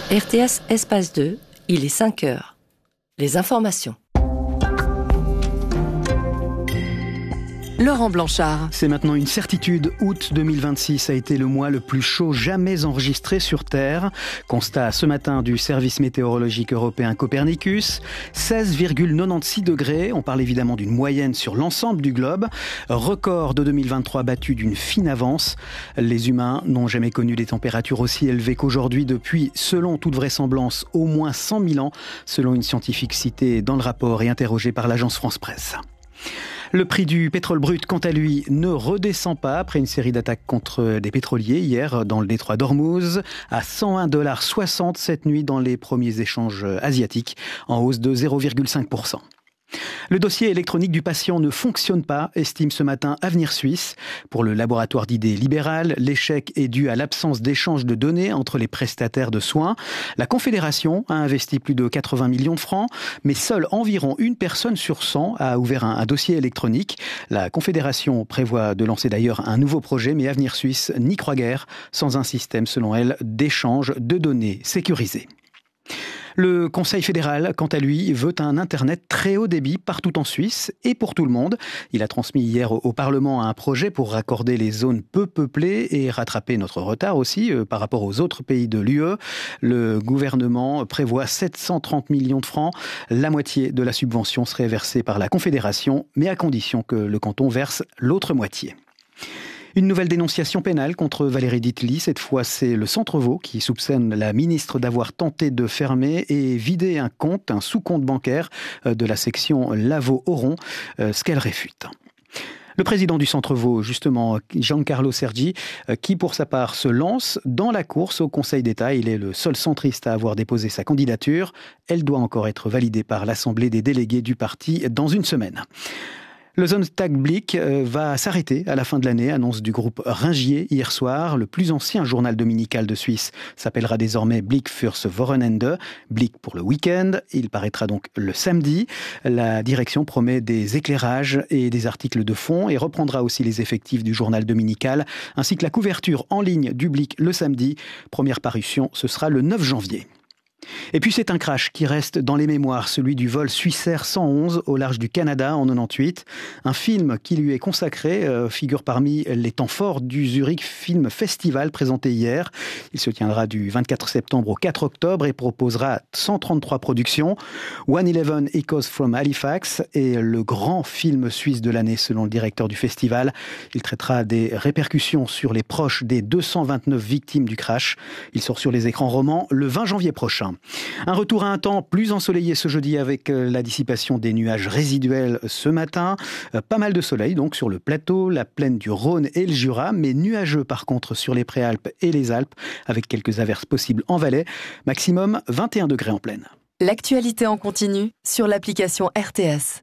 RTS Espace 2, il est 5 heures. Les informations. Laurent Blanchard. C'est maintenant une certitude, août 2026 a été le mois le plus chaud jamais enregistré sur Terre. Constat ce matin du service météorologique européen Copernicus, 16,96 degrés, on parle évidemment d'une moyenne sur l'ensemble du globe. Record de 2023 battu d'une fine avance. Les humains n'ont jamais connu des températures aussi élevées qu'aujourd'hui depuis, selon toute vraisemblance, au moins 100 000 ans, selon une scientifique citée dans le rapport et interrogée par l'agence France Presse. Le prix du pétrole brut, quant à lui, ne redescend pas après une série d'attaques contre des pétroliers hier dans le détroit d'Ormuz, à 101,60 $ cette nuit dans les premiers échanges asiatiques, en hausse de 0,5%. Le dossier électronique du patient ne fonctionne pas, estime ce matin Avenir Suisse. Pour le laboratoire d'idées libérales, l'échec est dû à l'absence d'échange de données entre les prestataires de soins. La Confédération a investi plus de 80 millions de francs, mais seule environ une personne sur 100 a ouvert un dossier électronique. La Confédération prévoit de lancer d'ailleurs un nouveau projet, mais Avenir Suisse n'y croit guère, sans un système, selon elle, d'échange de données sécurisé. Le Conseil fédéral, quant à lui, veut un Internet très haut débit partout en Suisse et pour tout le monde. Il a transmis hier au Parlement un projet pour raccorder les zones peu peuplées et rattraper notre retard aussi par rapport aux autres pays de l'UE. Le gouvernement prévoit 730 millions de francs. La moitié de la subvention serait versée par la Confédération, mais à condition que le canton verse l'autre moitié. Une nouvelle dénonciation pénale contre Valérie Ditely. Cette fois, c'est le Centre Vaud qui soupçonne la ministre d'avoir tenté de fermer et vider un sous-compte bancaire de la section Lavaux-Oron, ce qu'elle réfute. Le président du Centre Vaud, justement, Giancarlo Sergi, qui pour sa part se lance dans la course au Conseil d'État. Il est le seul centriste à avoir déposé sa candidature. Elle doit encore être validée par l'Assemblée des délégués du parti dans une semaine. Le Sonntag Blick va s'arrêter à la fin de l'année, annonce du groupe Ringier hier soir. Le plus ancien journal dominical de Suisse s'appellera désormais Blick fürs Wochenende, Blick pour le week-end. Il paraîtra donc le samedi. La direction promet des éclairages et des articles de fond et reprendra aussi les effectifs du journal dominical, ainsi que la couverture en ligne du Blick le samedi. Première parution, ce sera le 9 janvier. Et puis c'est un crash qui reste dans les mémoires, celui du vol Swissair 111 au large du Canada en 98. Un film qui lui est consacré figure parmi les temps forts du Zurich Film Festival présenté hier. Il se tiendra du 24 septembre au 4 octobre et proposera 133 productions. 111 Echoes from Halifax est le grand film suisse de l'année selon le directeur du festival. Il traitera des répercussions sur les proches des 229 victimes du crash. Il sort sur les écrans romans le 20 janvier prochain. Un retour à un temps plus ensoleillé ce jeudi avec la dissipation des nuages résiduels ce matin. Pas mal de soleil donc sur le plateau, la plaine du Rhône et le Jura, mais nuageux par contre sur les Préalpes et les Alpes avec quelques averses possibles en Valais. Maximum 21 degrés en plaine. L'actualité en continu sur l'application RTS.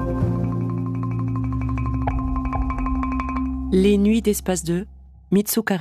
Les nuits d'Espace 2, Mitsuka